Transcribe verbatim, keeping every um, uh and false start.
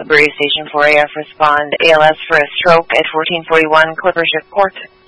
Bury Station four A F respond. A L S for a stroke at fourteen forty-one Clippers Report.